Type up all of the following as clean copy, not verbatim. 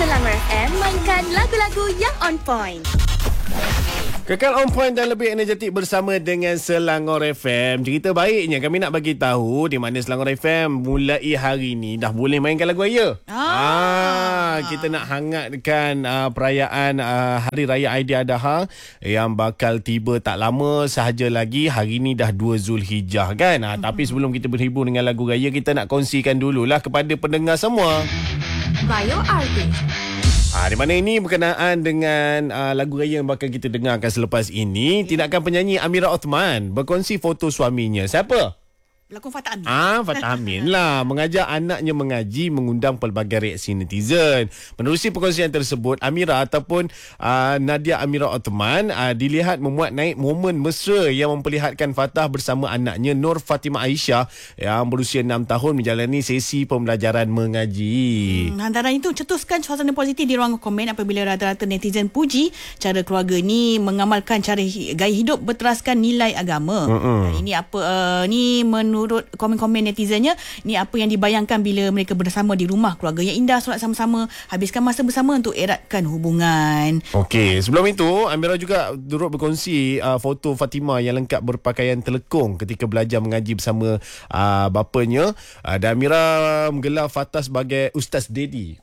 Selangor FM mainkan lagu-lagu yang on point. Kekal on point dan lebih energetik bersama dengan Selangor FM. Cerita baiknya kami nak bagi tahu di mana Selangor FM mulai hari ni dah boleh mainkan lagu raya. Kita nak hangatkan perayaan Hari Raya Aidiladha yang bakal tiba tak lama sahaja lagi. Hari ni dah 2 Zulhijjah kan. Tapi sebelum kita berhibur dengan lagu raya, kita nak kongsikan dululah kepada pendengar semua. Bio Artist. Di mana ini berkenaan dengan lagu raya yang bakal kita dengarkan selepas ini. Tindakan penyanyi Amira Othman berkongsi foto suaminya. Siapa? Pelakon Fatah Amin. Fatah Amin lah. Mengajak anaknya mengaji, mengundang pelbagai reaksi netizen. Menerusi perkongsian tersebut, Amira ataupun Nadia Amira Othman dilihat memuat naik momen mesra yang memperlihatkan Fatah bersama anaknya Nur Fatimah Aisyah yang berusia 6 tahun menjalani sesi pembelajaran mengaji. Antara itu cetuskan suasana positif di ruang komen apabila rata-rata netizen puji cara keluarga ni mengamalkan cara gaya hidup berteraskan nilai agama. Ini apa ni menurut komen-komen netizennya, ni apa yang dibayangkan bila mereka bersama di rumah keluarga yang indah, solat sama-sama, habiskan masa bersama untuk eratkan hubungan. Okey, sebelum itu Amira juga turut berkongsi foto Fatimah yang lengkap berpakaian telekung ketika belajar mengaji bersama bapanya. Dan Amira menggelar Fatah sebagai Ustaz Dedi.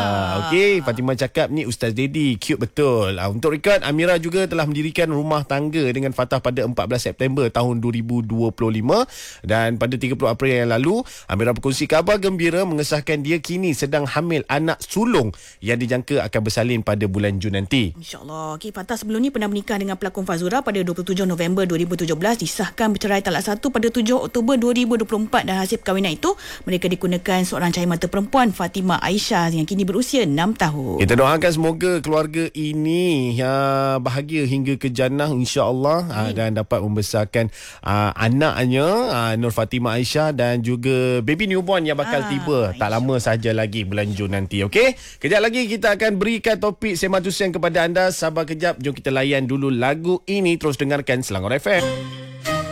Okey, Fatimah cakap ni Ustaz Dedi, cute betul. Untuk rekod, Amira juga telah mendirikan rumah tangga dengan Fatah pada 14 September tahun 2025 dan pada 30 April yang lalu, Amira berkongsi kabar gembira mengesahkan dia kini sedang hamil anak sulung yang dijangka akan bersalin pada bulan Jun nanti. InsyaAllah. Okay, Fatah sebelum ni pernah menikah dengan pelakon Fazura pada 27 November 2017, disahkan bercerai talak satu pada 7 Oktober 2024 dan hasil perkahwinan itu mereka dikurniakan seorang cahaya mata perempuan, Fatimah Aisyah yang kini berusia 6 tahun. Kita doakan semoga keluarga ini bahagia hingga ke jannah insya-Allah dan dapat membesarkan anaknya Nur Fatimah Aisyah dan juga baby newborn yang bakal tiba tak lama sahaja lagi bulan Jun nanti. Okey, kejap lagi kita akan berikan topik Sembang Tusian kepada anda. Sabar kejap, jom kita layan dulu lagu ini. Terus dengarkan Selangor FM.